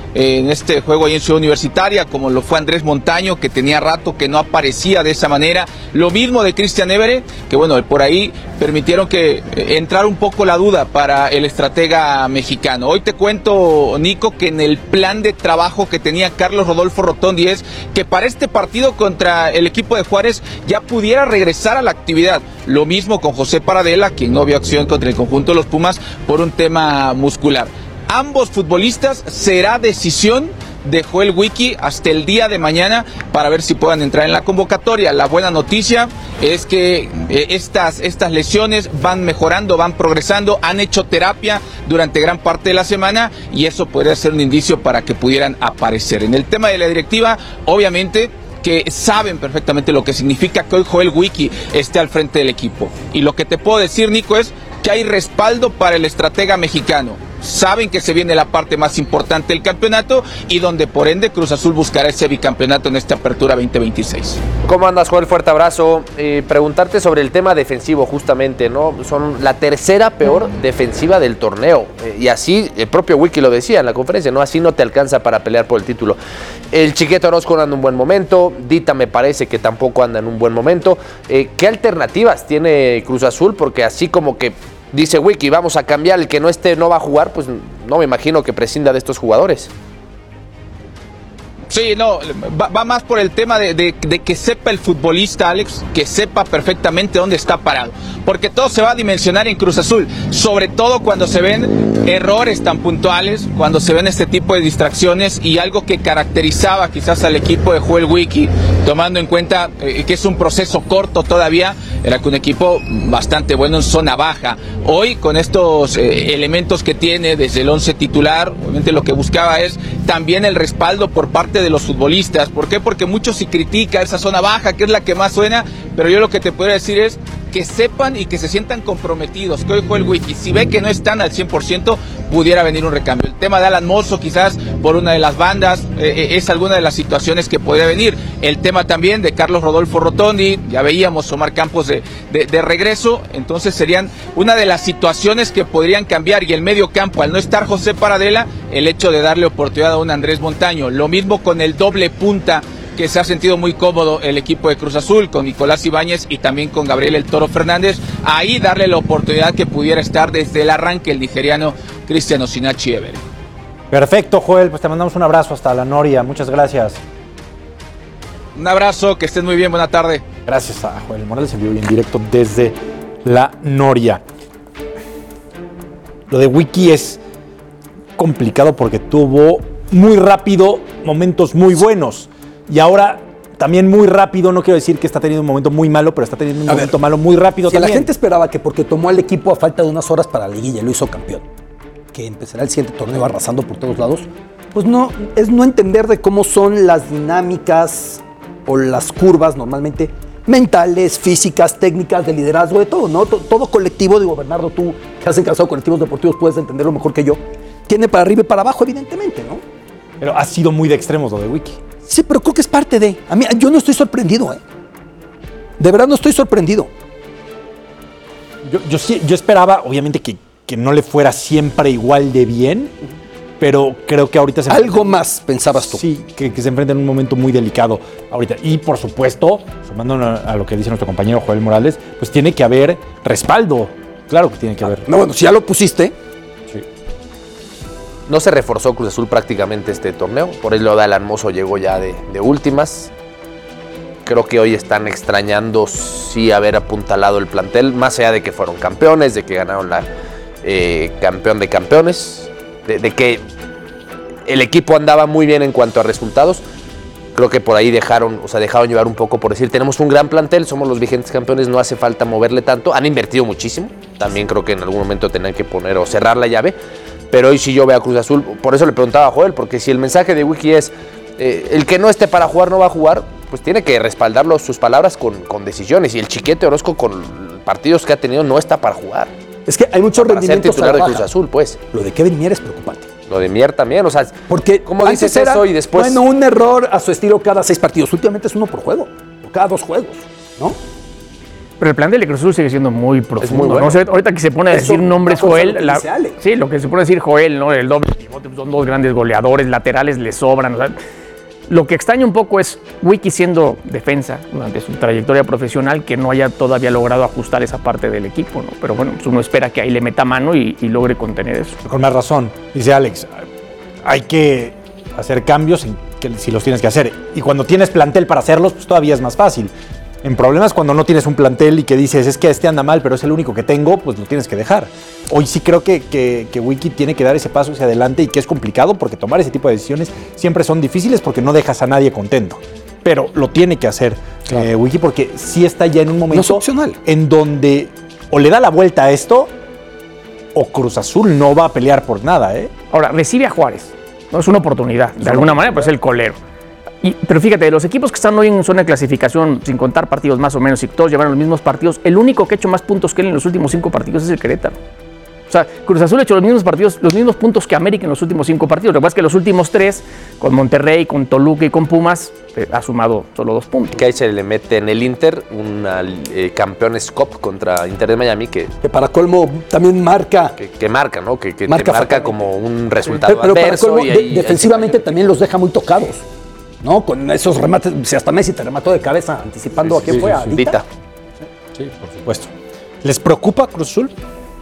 en este juego ahí en Ciudad Universitaria, como lo fue Andrés Montaño, que tenía rato que no aparecía de esa manera. Lo mismo de Christian Évere, que bueno, por ahí permitieron que eh, entrara un poco la duda para el estratega mexicano. Hoy te cuento, Nico, que en el plan de trabajo que tenía Carlos Rodolfo Rotondi es que para este partido contra el equipo de Juárez ya pudiera regresar a la actividad. Lo mismo con José Paradela, quien no vio acción contra el conjunto de los Pumas por un tema muscular. Ambos futbolistas será decisión de Joel Wiki hasta el día de mañana para ver si puedan entrar en la convocatoria. La buena noticia es que eh, estas, estas lesiones van mejorando, van progresando, han hecho terapia durante gran parte de la semana y eso podría ser un indicio para que pudieran aparecer. En el tema de la directiva, obviamente que saben perfectamente lo que significa que hoy Joel Wiki esté al frente del equipo. Y lo que te puedo decir, Nico, es que hay respaldo para el estratega mexicano. Saben que se viene la parte más importante del campeonato y donde por ende Cruz Azul buscará ese bicampeonato en esta apertura veinte veintiséis. ¿Cómo andas, Joel? Fuerte abrazo. Eh, preguntarte sobre el tema defensivo justamente, ¿no? Son la tercera peor defensiva del torneo. Eh, y así, el propio Wiki lo decía en la conferencia, ¿no? Así no te alcanza para pelear por el título. El Chiquete Orozco anda en un buen momento. Dita me parece que tampoco anda en un buen momento. Eh, ¿Qué alternativas tiene Cruz Azul? Porque así como que dice Wiki, vamos a cambiar, el que no esté no va a jugar, pues no me imagino que prescinda de estos jugadores. Sí, no, va, va más por el tema de, de, de que sepa el futbolista, Alex, que sepa perfectamente dónde está parado. Porque todo se va a dimensionar en Cruz Azul, sobre todo cuando se ven errores tan puntuales, cuando se ven este tipo de distracciones y algo que caracterizaba quizás al equipo de Joel Wiki, tomando en cuenta eh, que es un proceso corto todavía, era que un equipo bastante bueno en zona baja. Hoy, con estos eh, elementos que tiene desde el once titular, obviamente lo que buscaba es también el respaldo por parte de los futbolistas. ¿Por qué? Porque mucho se critica esa zona baja, que es la que más suena, pero yo lo que te podría decir es que sepan y que se sientan comprometidos, que hoy Joel Wiki, si ve que no están al cien por ciento, pudiera venir un recambio. El tema de Alan Mozo, quizás por una de las bandas, eh, es alguna de las situaciones que podría venir. El tema también de Carlos Rodolfo Rotondi, ya veíamos Omar Campos de, de, de regreso, entonces serían una de las situaciones que podrían cambiar. Y el medio campo, al no estar José Paradela, el hecho de darle oportunidad a un Andrés Montaño. Lo mismo con el doble punta, que se ha sentido muy cómodo el equipo de Cruz Azul, con Nicolás Ibáñez y también con Gabriel El Toro Fernández, ahí darle la oportunidad que pudiera estar desde el arranque el nigeriano Cristian Osinachi Évere. Perfecto, Joel, pues te mandamos un abrazo hasta la Noria, muchas gracias. Un abrazo, que estés muy bien, buena tarde. Gracias a Joel Morales, en vivo y en directo desde la Noria. Lo de Wiki es complicado porque tuvo muy rápido momentos muy buenos. Y ahora también muy rápido, no quiero decir que está teniendo un momento muy malo, pero está teniendo un a momento ver, malo muy rápido si también. La gente esperaba que porque tomó al equipo a falta de unas horas para la liguilla, lo hizo campeón, que empezará el siguiente torneo arrasando por todos lados, pues no, es no entender de cómo son las dinámicas o las curvas normalmente mentales, físicas, técnicas, de liderazgo, de todo, ¿no? Todo, todo colectivo, digo, Bernardo, tú que has encabezado colectivos deportivos puedes entenderlo mejor que yo, tiene para arriba y para abajo, evidentemente, ¿no? Pero ha sido muy de extremos lo de Wiki. Sí, pero creo que es parte de... A mí, yo no estoy sorprendido, ¿eh? De verdad no estoy sorprendido. Yo, yo, yo esperaba, obviamente, que, que no le fuera siempre igual de bien, pero creo que ahorita se... Algo más pensabas tú. Sí, que, que se enfrenta en un momento muy delicado ahorita. Y, por supuesto, sumando a lo que dice nuestro compañero Joel Morales, pues tiene que haber respaldo. Claro que tiene que haber. No, bueno, si ya lo pusiste... No se reforzó Cruz Azul prácticamente este torneo, por eso lo de Alan Mozo llegó ya de, de últimas. Creo que hoy están extrañando sí haber apuntalado el plantel, más allá de que fueron campeones, de que ganaron la eh, campeón de campeones, de, de que el equipo andaba muy bien en cuanto a resultados. Creo que por ahí dejaron, o sea, dejaron llevar un poco por decir, tenemos un gran plantel, somos los vigentes campeones, no hace falta moverle tanto. Han invertido muchísimo, también creo que en algún momento tenían que poner o cerrar la llave. Pero hoy sí yo veo a Cruz Azul, por eso le preguntaba a Joel, porque si el mensaje de Wiki es eh, el que no esté para jugar no va a jugar, pues tiene que respaldarlo sus palabras con, con decisiones. Y el Chiquete Orozco con partidos que ha tenido no está para jugar. Es que hay muchos rendimientos titular de Cruz Azul, pues. Lo de Kevin Mier es preocupante. Lo de Mier también, o sea, porque ¿cómo dices era, eso y después? Bueno, un error a su estilo cada seis partidos. Últimamente es uno por juego, o cada dos juegos, ¿no? Pero el plantel de Cruz Azul sigue siendo muy profundo. muy bueno. ¿no? O sea, ahorita que se pone a Eso, decir nombres una cosa Joel, lo que la, dice Ale. sí, lo que se pone a decir Joel, ¿no? El doble pivote, son dos grandes goleadores, laterales le sobran. O sea, lo que extraña un poco es Wiki siendo defensa durante su trayectoria profesional, que no haya todavía logrado ajustar esa parte del equipo, ¿no? Pero bueno, pues uno espera que ahí le meta mano y, y logre contener eso. Con más razón, dice Alex, hay que hacer cambios en que, si los tienes que hacer. Y cuando tienes plantel para hacerlos, pues todavía es más fácil. En problemas cuando no tienes un plantel y que dices, es que este anda mal, pero es el único que tengo, pues lo tienes que dejar. Hoy sí creo que, que, que Wiki tiene que dar ese paso hacia adelante y que es complicado porque tomar ese tipo de decisiones siempre son difíciles porque no dejas a nadie contento. Pero lo tiene que hacer claro. eh, Wiki porque sí está ya en un momento no es opcional. En donde o le da la vuelta a esto o Cruz Azul no va a pelear por nada. ¿eh? Ahora, recibe a Juárez. No es una oportunidad. De alguna manera, pues es el colero. Y, pero fíjate, de los equipos que están hoy en zona de clasificación, sin contar partidos más o menos, y todos llevan los mismos partidos, el único que ha hecho más puntos que él en los últimos cinco partidos es el Querétaro. O sea, Cruz Azul ha hecho los mismos partidos, los mismos puntos que América en los últimos cinco partidos. Lo que pasa es que los últimos tres, con Monterrey, con Toluca y con Pumas, eh, ha sumado solo dos puntos. Que ahí se le mete en el Inter una eh, Campeones Cup contra Inter de Miami que, que para colmo también marca que, que marca, ¿no? Que, que marca, te marca como un resultado pero, pero adverso. Para colmo, y ahí, de, defensivamente ahí también los deja muy tocados, ¿no? Con esos remates, si hasta Messi te remató de cabeza anticipando sí, a quién sí, fue, sí, a Dita. Sí, por supuesto. ¿Les preocupa Cruz Azul?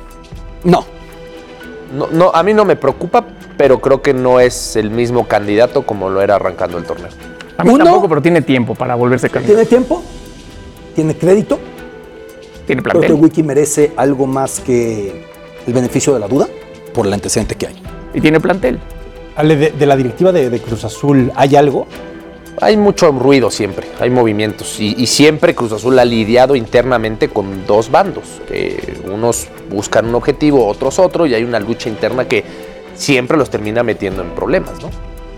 No. No, no, a mí no me preocupa, pero creo que no es el mismo candidato como lo era arrancando el torneo. A mí Uno, tampoco, pero tiene tiempo para volverse candidato. ¿Tiene tiempo? ¿Tiene crédito? ¿Tiene plantel? Creo que Wiki merece algo más que el beneficio de la duda por el antecedente que hay. ¿Y tiene plantel? Ale, de, de la directiva de, de Cruz Azul, ¿hay algo? Hay mucho ruido siempre, hay movimientos y, y siempre Cruz Azul ha lidiado internamente con dos bandos. Eh, unos buscan un objetivo, otros otro y hay una lucha interna que siempre los termina metiendo en problemas, ¿no?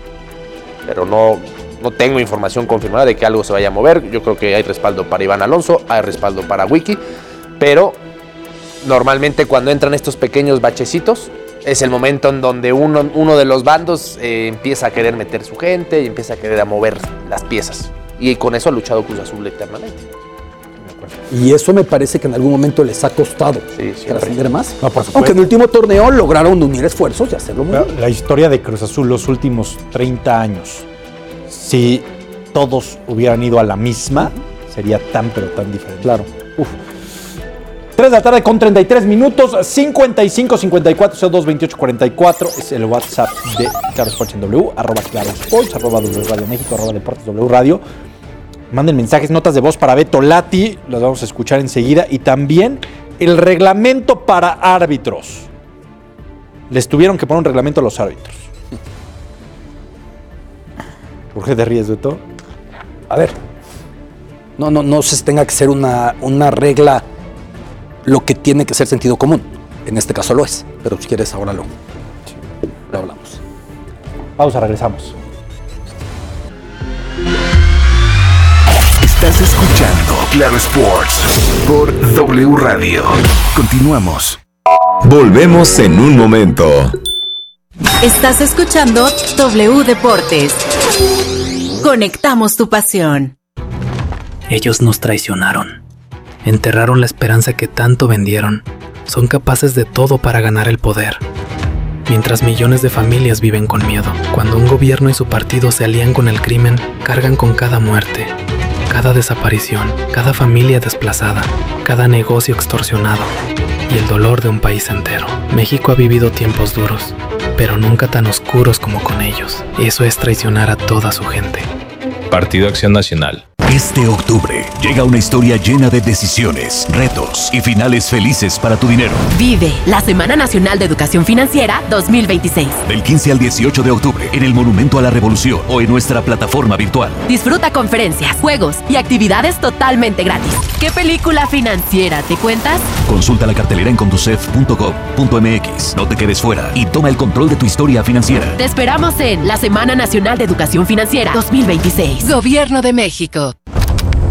Pero no, no tengo información confirmada de que algo se vaya a mover. Yo creo que hay respaldo para Iván Alonso, hay respaldo para Wiki, pero normalmente cuando entran estos pequeños bachecitos es el momento en donde uno, uno de los bandos eh, empieza a querer meter su gente y empieza a querer a mover las piezas. Y con eso ha luchado Cruz Azul eternamente. Y eso me parece que en algún momento les ha costado sí, trascender más. No, por supuesto. Aunque en el último torneo lograron unir esfuerzos y hacerlo muy bien. La historia de Cruz Azul los últimos treinta años, si todos hubieran ido a la misma, sería tan pero tan diferente. Claro. Uf. tres de la tarde con treinta y tres minutos, cincuenta y cinco, cincuenta y cuatro, cero dos, veintiocho, cuarenta y cuatro es el WhatsApp de Claro Sports en W, arroba Claro Sports, arroba W Radio México, arroba Deportes W Radio. Manden mensajes, notas de voz para Beto Lati, las vamos a escuchar enseguida. Y también el reglamento para árbitros. Les tuvieron que poner un reglamento a los árbitros. ¿Por qué te ríes, Beto? A ver, no, no, no sé si tenga que ser una, una regla lo que tiene que ser sentido común. En este caso lo es, pero si quieres ahora lo, lo hablamos. Pausa, regresamos. Estás escuchando Claro Sports por W Radio. Continuamos. Volvemos en un momento. Estás escuchando W Deportes. Conectamos tu pasión. Ellos nos traicionaron. Enterraron la esperanza que tanto vendieron. Son capaces de todo para ganar el poder. Mientras millones de familias viven con miedo. Cuando un gobierno y su partido se alían con el crimen, cargan con cada muerte, cada desaparición, cada familia desplazada, cada negocio extorsionado y el dolor de un país entero. México ha vivido tiempos duros, pero nunca tan oscuros como con ellos. Eso es traicionar a toda su gente. Partido Acción Nacional. Este octubre llega una historia llena de decisiones, retos y finales felices para tu dinero. Vive la Semana Nacional de Educación Financiera dos mil veintiséis. Del quince al dieciocho de octubre en el Monumento a la Revolución o en nuestra plataforma virtual. Disfruta conferencias, juegos y actividades totalmente gratis. ¿Qué película financiera te cuentas? Consulta la cartelera en conducef punto gov punto m x. No te quedes fuera y toma el control de tu historia financiera. Te esperamos en la Semana Nacional de Educación Financiera dos mil veintiséis. Gobierno de México.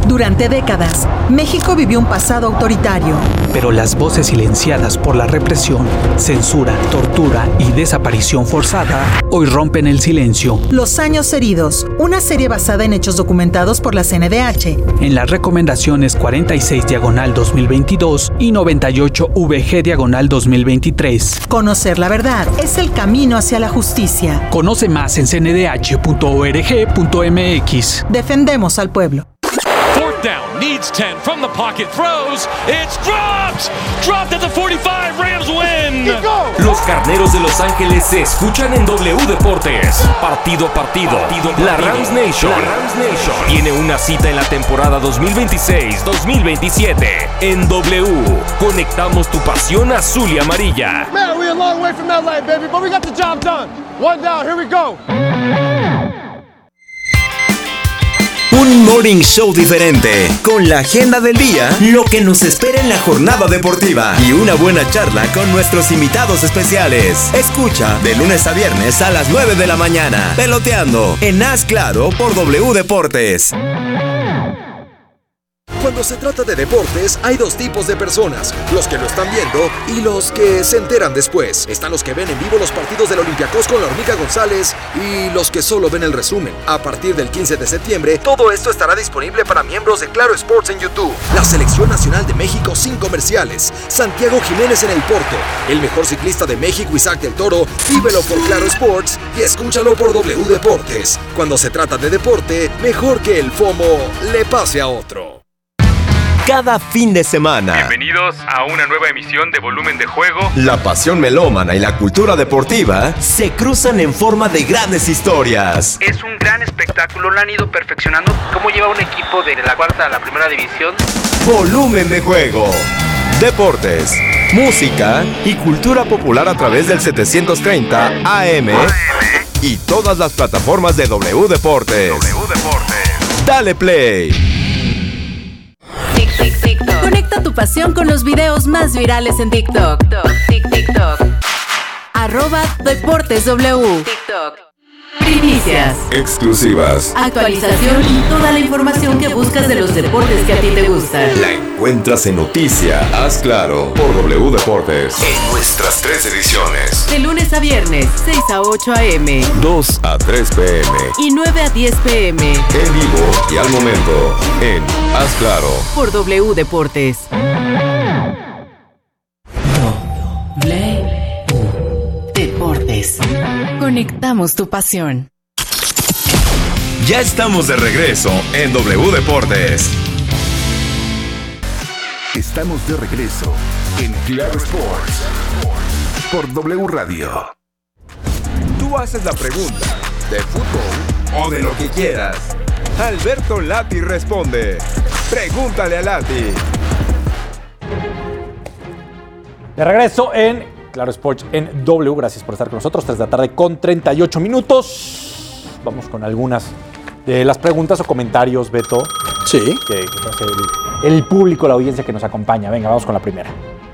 Durante décadas, México vivió un pasado autoritario. Pero las voces silenciadas por la represión, censura, tortura y desaparición forzada hoy rompen el silencio. Los años heridos, una serie basada en hechos documentados por la C N D H. En las recomendaciones cuarenta y seis diagonal dos mil veintidós y noventa y ocho V G diagonal dos mil veintitrés. Conocer la verdad es el camino hacia la justicia. Conoce más en c n d h punto org punto m x. Defendemos al pueblo. Fourth down, needs ten from the pocket, throws, it's dropped! Dropped at the forty-five, Rams win! Los Carneros de Los Ángeles se escuchan en W Deportes. Partido a partido, partido, partido. La Rams Nation, la Rams Nation tiene una cita en la temporada dos mil veintiséis dos mil veintisiete. En W, conectamos tu pasión azul y amarilla. Man, we're a long way from L A, baby, but we got the job done. One down, here we go. Un morning show diferente, con la agenda del día, lo que nos espera en la jornada deportiva y una buena charla con nuestros invitados especiales. Escucha de lunes a viernes a las nueve de la mañana, Peloteando, en Haz Claro por W Deportes. Cuando se trata de deportes, hay dos tipos de personas, los que lo están viendo y los que se enteran después. Están los que ven en vivo los partidos del Olympiacos con la Hormiga González y los que solo ven el resumen. A partir del quince de septiembre, todo esto estará disponible para miembros de Claro Sports en YouTube. La Selección Nacional de México sin comerciales. Santiago Jiménez en el Porto. El mejor ciclista de México, Isaac del Toro. Vívelo por Claro Sports y escúchalo por W Deportes. Cuando se trata de deporte, mejor que el FOMO le pase a otro. Cada fin de semana. Bienvenidos a una nueva emisión de Volumen de Juego. La pasión melómana y la cultura deportiva se cruzan en forma de grandes historias. Es un gran espectáculo, lo han ido perfeccionando. ¿Cómo lleva un equipo de la cuarta a la primera división? Volumen de Juego. Deportes, música y cultura popular a través del setecientos treinta A M y todas las plataformas de W Deportes. W Deportes. Dale play. Conecta tu pasión con los videos más virales en TikTok. TikTok. Arroba Deportes W. TikTok. Primicias. Exclusivas. Actualización y toda la información que buscas de los deportes que a ti te gustan. La encuentras en Noticia. Haz Claro por W Deportes. En nuestras tres ediciones. De lunes a viernes, seis a ocho a eme. dos a tres pe eme. Y nueve a diez pe eme. En vivo y al momento en Haz Claro por W Deportes. W Deportes. Conectamos tu pasión. Ya estamos de regreso en W Deportes. Estamos de regreso en Claro Sports por W Radio. Tú haces la pregunta de fútbol o de lo que quieras. Alberto Lati responde. Pregúntale a Lati. De regreso en Claro Sports en W. Gracias por estar con nosotros. tres de la tarde con treinta y ocho minutos. Vamos con algunas de las preguntas o comentarios, Beto. Sí. Que, que hace el, el público, la audiencia que nos acompaña. Venga, vamos con la primera.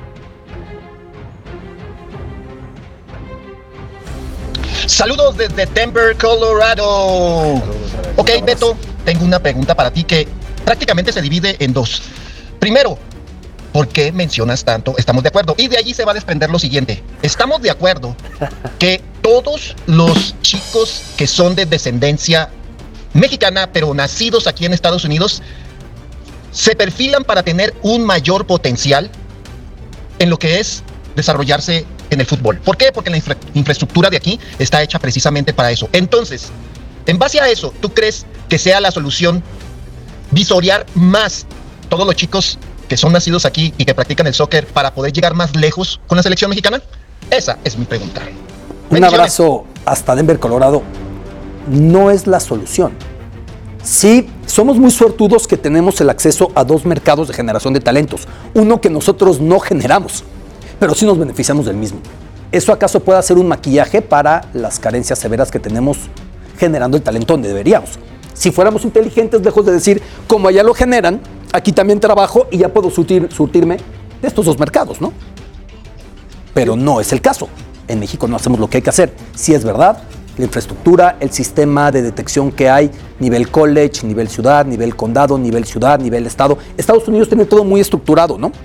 Saludos desde Denver, Colorado. Ok, Beto, tengo una pregunta para ti que prácticamente se divide en dos. Primero, ¿por qué mencionas tanto? Estamos de acuerdo. Y de allí se va a desprender lo siguiente. Estamos de acuerdo que todos los chicos que son de descendencia mexicana, pero nacidos aquí en Estados Unidos, se perfilan para tener un mayor potencial en lo que es desarrollarse en el fútbol. ¿Por qué? Porque la infra- infraestructura de aquí está hecha precisamente para eso. Entonces, en base a eso, ¿tú crees que sea la solución visorear más todos los chicos que son nacidos aquí y que practican el soccer para poder llegar más lejos con la selección mexicana? Esa es mi pregunta. Un abrazo hasta Denver, Colorado. No es la solución. Sí, somos muy suertudos que tenemos el acceso a dos mercados de generación de talentos. Uno que nosotros no generamos, pero sí nos beneficiamos del mismo. ¿Eso acaso puede ser un maquillaje para las carencias severas que tenemos generando el talento donde deberíamos? Si fuéramos inteligentes, lejos de decir, como allá lo generan, aquí también trabajo y ya puedo surtir, surtirme de estos dos mercados, ¿no? Pero no es el caso. En México no hacemos lo que hay que hacer. Sí es verdad, La infraestructura, el sistema de detección que hay, nivel college, nivel ciudad, nivel condado, nivel ciudad, nivel estado. Estados Unidos tiene todo muy estructurado, ¿no?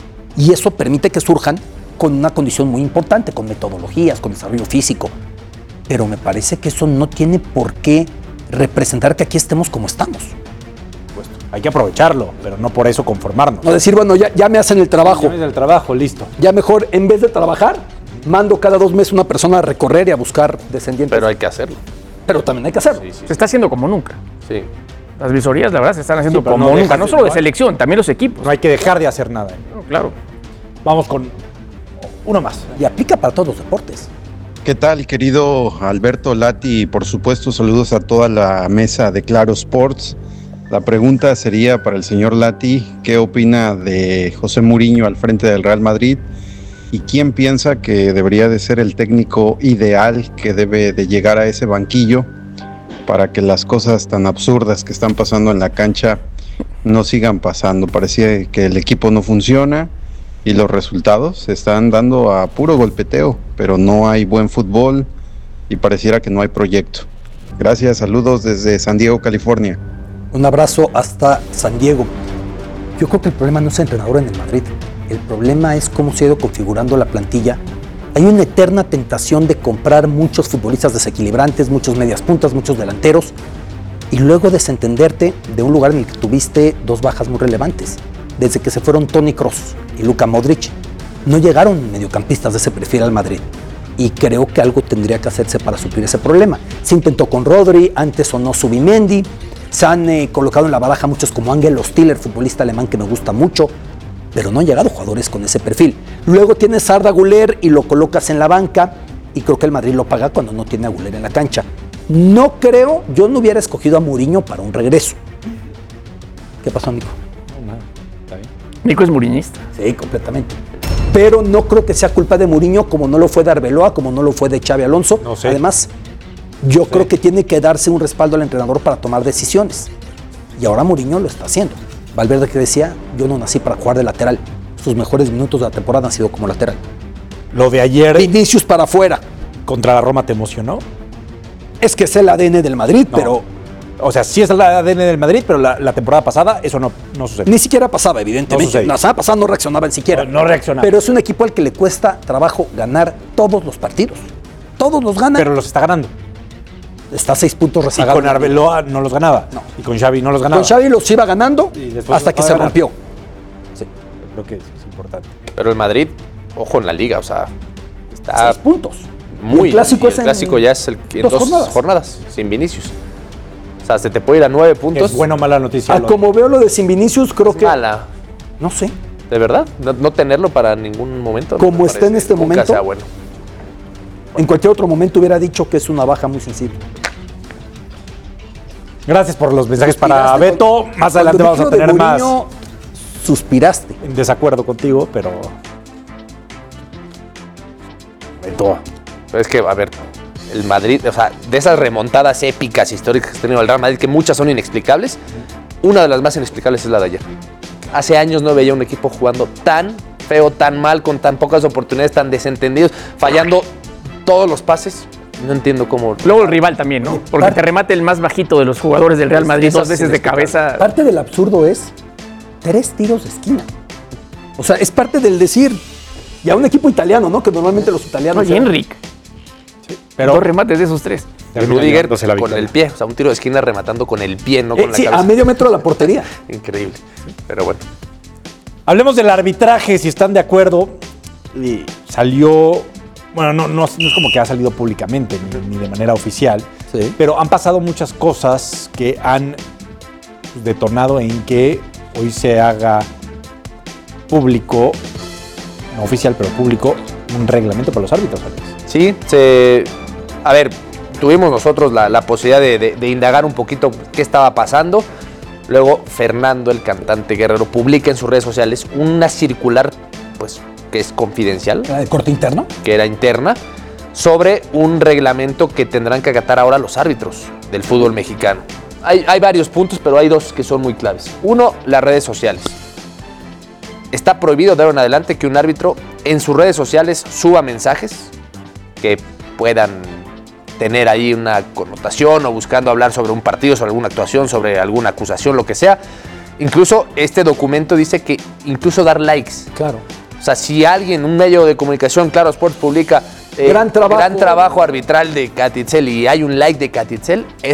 Y eso permite que surjan con una condición muy importante, con metodologías, con desarrollo físico. Pero me parece que eso no tiene por qué representar que aquí estemos como estamos. Pues hay que aprovecharlo, pero no por eso conformarnos. No decir, bueno, ya, ya me hacen el trabajo. Ya me hacen el trabajo, listo. Ya mejor, en vez de trabajar, mando cada dos meses una persona a recorrer y a buscar descendientes. Pero hay que hacerlo. Pero también hay que hacerlo. Sí, sí. Se está haciendo como nunca. Sí. Las visorías, la verdad, se están haciendo Sí, pero como no nunca. dejas No de- solo de no- selección, también los equipos. No hay que dejar de hacer nada. No, claro. Vamos con uno más. Y aplica para todos los deportes. ¿Qué tal, querido Alberto Lati? Y por supuesto, saludos a toda la mesa de Claro Sports. La pregunta sería para el señor Lati, ¿qué opina de José Mourinho al frente del Real Madrid? ¿Y quién piensa que debería de ser el técnico ideal que debe de llegar a ese banquillo para que las cosas tan absurdas que están pasando en la cancha no sigan pasando? Parecía que el equipo no funciona y los resultados se están dando a puro golpeteo, pero no hay buen fútbol y pareciera que no hay proyecto. Gracias, saludos desde San Diego, California. Un abrazo hasta San Diego. Yo creo que el problema no es el entrenador en el Madrid. El problema es cómo se ha ido configurando la plantilla. Hay una eterna tentación de comprar muchos futbolistas desequilibrantes, muchos medias puntas, muchos delanteros, y luego desentenderte de un lugar en el que tuviste dos bajas muy relevantes. Desde que se fueron Toni Kroos y Luka Modric, no llegaron mediocampistas de ese perfil al Madrid. Y creo que algo tendría que hacerse para suplir ese problema. Se intentó con Rodri, antes sonó Zubimendi, se han eh, colocado en la baraja muchos como Ángel Stiller, futbolista alemán que me gusta mucho, pero no han llegado jugadores con ese perfil. Luego tienes a Arda Güler y lo colocas en la banca, y creo que el Madrid lo paga cuando no tiene a Güler en la cancha. No creo, yo no hubiera escogido a Mourinho para un regreso. ¿Qué pasó, amigo? Nico es muriñista. Sí, completamente. Pero no creo que sea culpa de Mourinho, como no lo fue de Arbeloa, como no lo fue de Xabi Alonso. No sé. Además, yo No sé. creo que tiene que darse un respaldo al entrenador para tomar decisiones. Y ahora Mourinho lo está haciendo. Valverde que decía, yo no nací para jugar de lateral. Sus mejores minutos de la temporada han sido como lateral. Lo de ayer Vinicius para afuera. contra la Roma te emocionó. Es que es el A D N del Madrid, No. pero O sea, sí es el A D N del Madrid, pero la, la temporada pasada eso no, no sucedió. ni siquiera pasaba, No evidentemente. sucedió. La semana pasada no reaccionaban siquiera. No, no reaccionaba. Pero es un equipo al que le cuesta trabajo ganar todos los partidos. Todos los gana. Pero los está ganando. Está a seis puntos Y rezagados. con Arbeloa no los ganaba. No. Y con Xavi no los ganaba. Con Xavi los iba ganando Y después hasta los que va a se ganar. rompió. Sí, creo que es importante. Pero el Madrid, ojo en la liga, o sea, está Seis puntos. muy. El clásico y es el en clásico ya es el, en dos dos, jornadas. jornadas. sin Vinicius. O sea, se te puede ir a nueve puntos. Es buena o mala noticia. Ah, lo- como veo lo de Sin Vinicius, creo Es que. mala. No sé. ¿De verdad? No, no tenerlo para ningún momento. Como me está parece. en este Nunca momento. sea bueno. En cualquier otro momento hubiera dicho que es una baja muy sensible. Gracias por los mensajes para Suspiraste Beto. con- Más adelante cuando vamos a dije lo de tener más Mourinho, Suspiraste. en desacuerdo contigo, pero. Beto. Pero es que, a ver, el Madrid, o sea, de esas remontadas épicas históricas que ha tenido el Real Madrid, que muchas son inexplicables, una de las más inexplicables es la de ayer. Hace años no veía un equipo jugando tan feo, tan mal, con tan pocas oportunidades, tan desentendidos, fallando todos los pases. No entiendo cómo. Luego el rival también, ¿no? Porque te remate el más bajito de los jugadores del Real Madrid Esas dos veces de cabeza. Parte del absurdo es tres tiros de esquina. O sea, es parte del decir. Y a un equipo italiano, ¿no? Que normalmente los italianos. No, y Henrik. Pero Dos remates de esos tres. Rudiger llevándose la con victoria. el pie, o sea, un tiro de esquina rematando con el pie, no Eh, con la sí, cabeza. a medio metro de la portería. Increíble. Pero bueno. hablemos del arbitraje, si están de acuerdo. Y salió. Bueno, no, no, no es como que ha salido públicamente ni, ni de manera oficial. Sí. Pero han pasado muchas cosas que han detonado en que hoy se haga público, no oficial, pero público, un reglamento para los árbitros. Alex. Sí, se, a ver, tuvimos nosotros la, la posibilidad de, de- de indagar un poquito qué estaba pasando. Luego Fernando, el cantante Guerrero, publica en sus redes sociales una circular, pues, que es confidencial, ¿Era de corte interno? que era interna, sobre un reglamento que tendrán que acatar ahora los árbitros del fútbol mexicano. Hay, hay varios puntos, pero hay dos que son muy claves. Uno, las redes sociales. Está prohibido de ahora en adelante que un árbitro en sus redes sociales suba mensajes que puedan tener ahí una connotación o buscando hablar sobre un partido, sobre alguna actuación, sobre alguna acusación, lo que sea. Incluso este documento dice que incluso dar likes. Claro. O sea, si alguien, un medio de comunicación, Claro Sports publica eh, gran, trabajo. gran trabajo arbitral de Catitzel y hay un like de Catitzel,